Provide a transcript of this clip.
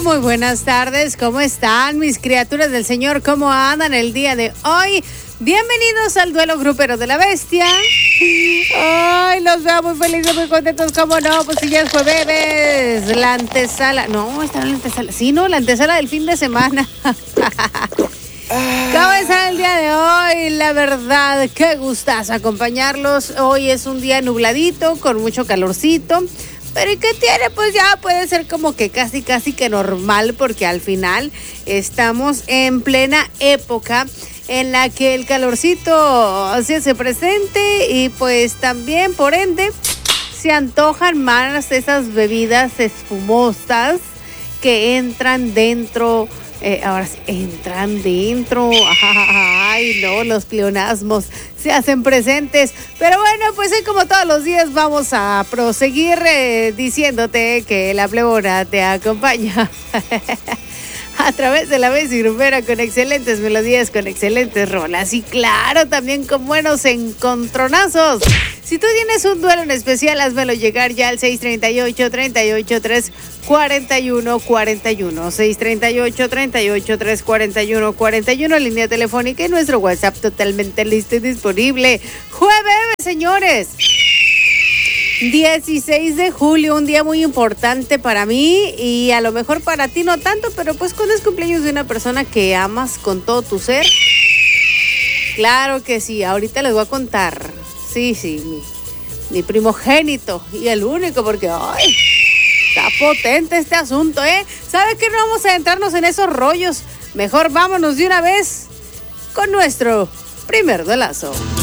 Muy buenas tardes, ¿cómo están mis criaturas del Señor? ¿Cómo andan el día de hoy? Bienvenidos al duelo grupero de la bestia. Ay, los veo muy felices, muy contentos, ¿cómo no? Pues si ya es jueves, la antesala, no, está en la antesala, sí, no, la antesala del fin de semana. ¿Cómo están el día de hoy? La verdad, qué gustazo acompañarlos. Hoy es un día nubladito, con mucho calorcito. Pero ¿y qué tiene? Pues ya puede ser como que casi que normal, porque al final estamos en plena época en la que el calorcito se hace presente y pues también, por ende, se antojan más esas bebidas espumosas que entran dentro. Ahora sí, entran dentro. Ay, no, los pleonasmos se hacen presentes. Pero bueno, pues hoy como todos los días vamos a proseguir diciéndote que la plebona te acompaña a través de la bestia grupera con excelentes melodías, con excelentes rolas y claro, también con buenos encontronazos. Si tú tienes un duelo en especial, házmelo llegar ya al 638-383-4141, 638-383-4141, línea telefónica y nuestro WhatsApp totalmente listo y disponible. Jueves, señores, 16 de julio, un día muy importante para mí y a lo mejor para ti no tanto, pero pues cuando es cumpleaños de una persona que amas con todo tu ser. Claro que sí, ahorita les voy a contar. Sí, mi primogénito y el único, porque ay, está potente este asunto, ¿eh? ¿Sabes qué? No vamos a adentrarnos en esos rollos. Mejor vámonos de una vez con nuestro primer duelazo.